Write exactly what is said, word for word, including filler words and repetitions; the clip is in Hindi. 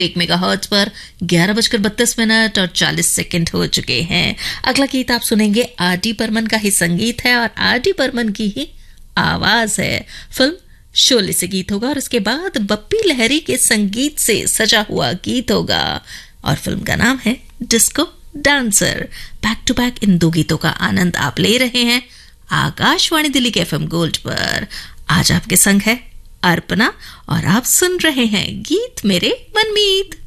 एक मेगाहर्ट्ज पर ग्यारह बजकर बत्तीस मिनट और चालीस सेकंड हो चुके हैं। अगला गीत आप सुनेंगे आर डी बर्मन का ही संगीत है और आर डी बर्मन की ही आवाज है। फिल्म शोले से गीत होगा और उसके बाद बप्पी लहरी के संगीत से सजा हुआ गीत होगा और फिल्म का नाम है disco dancer. Back to back in दो गीतों का आनंद आप ले रहे हैं आकाशवाणी दिल्ली के एफएम गोल्ड पर। आज आपके संग है अर्पणा और आप सुन रहे हैं गीत मेरे मनमीत।